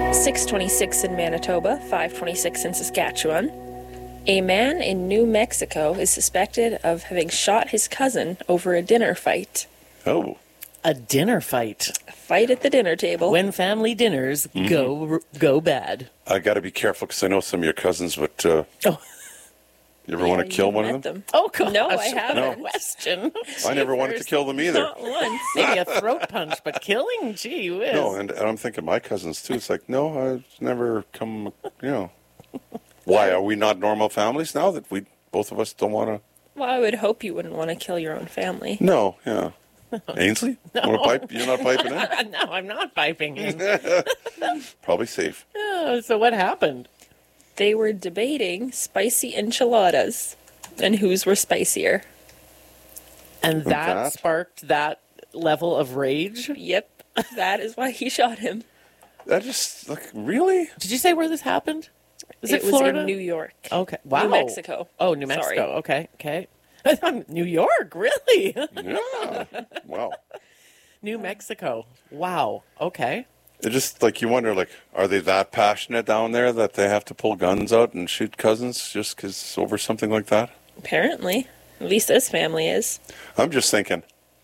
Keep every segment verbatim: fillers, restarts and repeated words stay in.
six twenty-six in Manitoba, five twenty-six in Saskatchewan. A man in New Mexico is suspected of having shot his cousin over a dinner fight. Oh. A dinner fight. A fight at the dinner table. When family dinners Mm-hmm. go go bad. I got to be careful because I know some of your cousins, but uh, Oh, you ever Yeah, want to kill you've one met of them? them. oh gosh. No, I haven't. Question. I never wanted to kill them either. Not once. Maybe a throat punch, but killing? Gee whiz. No, and, and I'm thinking my cousins too. It's like, no, I've never come, you know. Why, are we not normal families now that we, both of us don't want to? Well, I would hope you wouldn't want to kill your own family. No, yeah. Ainsley? No. Pipe? You're not piping in? No, I'm not piping in. Probably safe. Oh, so what happened? They were debating spicy enchiladas and whose were spicier. And that, that? sparked that level of rage? Yep, that is why he shot him. That just, like, really? Did you say where this happened? Is it, was Florida? in New York. Okay. Wow. New Mexico. Oh, New Mexico. Sorry. Okay. Okay. New York, really? Yeah. Wow. New Mexico. Wow. Okay. It just, like, you wonder, like, are they that passionate down there that they have to pull guns out and shoot cousins just because over something like that? Apparently. At least this family is. I'm just thinking,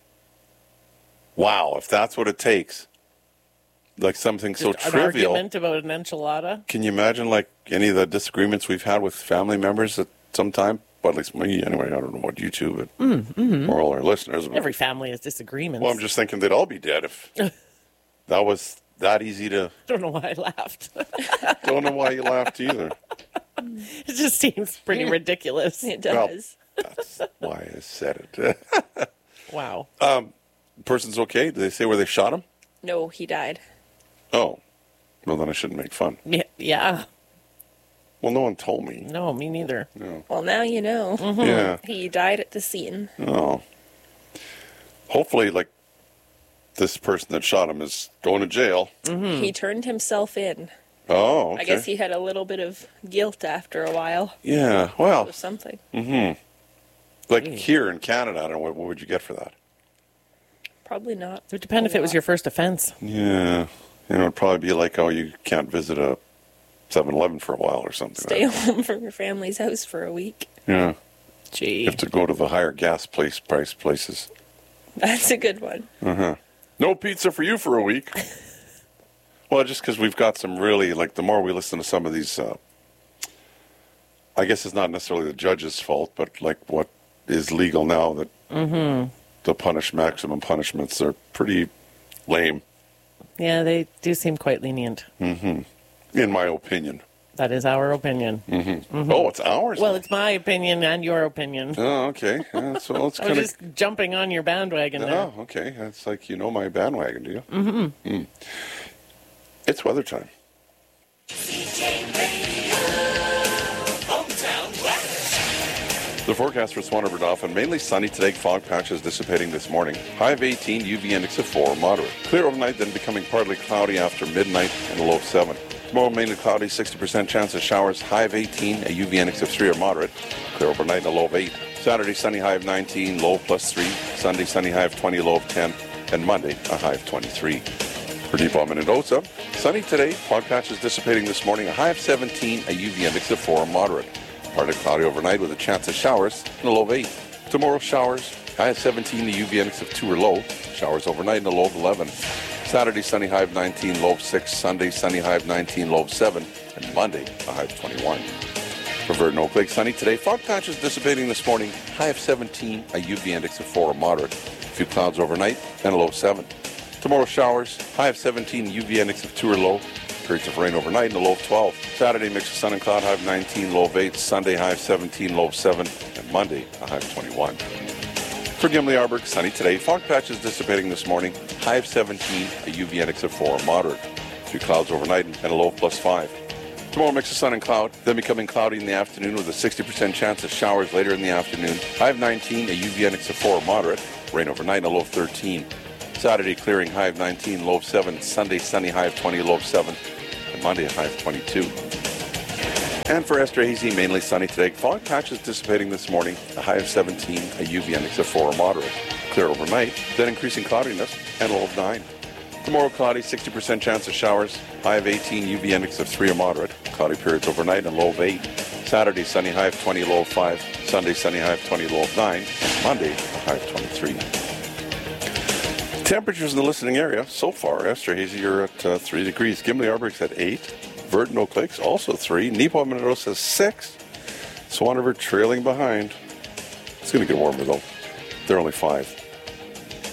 wow, if that's what it takes, like something so Just an trivial. argument about an enchilada? Can you imagine, like, any of the disagreements we've had with family members at some time? Well, at least me, anyway. I don't know about you two, but Mm, mm-hmm. or all our listeners. But, Every family has disagreements. well, I'm just thinking they'd all be dead if that was that easy to. I don't know why I laughed. Don't know why you laughed either. It just seems pretty ridiculous. It Well, does. that's why I said it. Wow. Person's okay? Did they say where they shot him? No, he died. Oh, well, then I shouldn't make fun. Yeah, yeah. Well, no one told me. No, me neither. No. Well, now you know. Yeah. He died at the scene. Oh. Hopefully, like, this person that shot him is going to jail. He turned himself in. Oh, okay. I guess he had a little bit of guilt after a while Yeah, well, or something. like here in Canada, I don't know, what, what would you get for that? Probably not. It would depend a if it was lot. your first offense. Yeah. You know, it'd probably be like, oh, you can't visit a seven eleven for a while or something. Stay right? home from your family's house for a week. Yeah. Gee. You have to go to the higher gas place price places. That's a good one. No pizza for you for a week. Well, just because we've got some really, like, the more we listen to some of these, uh, I guess it's not necessarily the judge's fault, but, like, what is legal now, that the punish maximum punishments are pretty lame, Yeah, they do seem quite lenient. in my opinion. That is our opinion. Oh, it's ours? Well, it's my opinion and your opinion. Oh, okay. Yeah, so it's I kind was of... just jumping on your bandwagon there. Oh, okay. It's like, you know my bandwagon, do you? Mm-hmm. Mm. It's weather time. The forecast for Swan River Dauphin, mainly sunny today, fog patches dissipating this morning. High of eighteen, U V index of four, moderate. Clear overnight, then becoming partly cloudy after midnight and a low of seven. Tomorrow, mainly cloudy, sixty percent chance of showers, high of eighteen, a U V index of three or moderate. Clear overnight and a low of eight. Saturday, sunny high of nineteen, low of plus three. Sunday, sunny high of twenty, low of ten. And Monday, a high of twenty-three. For Deep Elm and Mendoza, sunny today, fog patches dissipating this morning, a high of seventeen, a U V index of four, moderate. Partly cloudy overnight with a chance of showers and a low of eight. Tomorrow, showers, high of seventeen, a U V index of two or low. Showers overnight and a low of eleven. Saturday, sunny high of nineteen, low of six. Sunday, sunny high of nineteen, low of seven. And Monday, a high of twenty-one. For Verdon Oak Lake, sunny today, fog patches dissipating this morning, high of seventeen, a U V index of four, moderate. A few clouds overnight and a low of seven. Tomorrow, showers, high of seventeen, U V index of two or low. Periods of rain overnight and a low of twelve. Saturday, mix of sun and cloud, high of nineteen, low of eight. Sunday, high of seventeen, low of seven. And Monday, a high of twenty-one. For Gimli Arborg, sunny today. Fog patches dissipating this morning. High of seventeen, a U V index of four, moderate. A few clouds overnight and a low of plus five. Tomorrow, mix of sun and cloud, then becoming cloudy in the afternoon with a sixty percent chance of showers later in the afternoon. High of nineteen, a U V index of four, moderate. Rain overnight and a low of thirteen. Saturday, clearing, high of nineteen, low of seven. Sunday, sunny, high of twenty, low of seven. And Monday, a high of twenty-two. And for Esterhazy, mainly sunny today. Fog patches dissipating this morning. A high of seventeen, a U V index of four, moderate. Clear overnight, then increasing cloudiness and a low of nine. Tomorrow, cloudy, sixty percent chance of showers. High of eighteen, U V index of three or moderate. Cloudy periods overnight and low of eight. Saturday, sunny, high of twenty, low of five. Sunday, sunny, high of twenty, low of nine. Monday, a high of twenty-three. Temperatures in the listening area so far. Esterhazy, you're at uh, three degrees. Gimli Arborg's at eight. Verdon Oak Lakes also three. Neepawa Minnedosa says six. Swan River trailing behind. It's going to get warmer though. They're only five.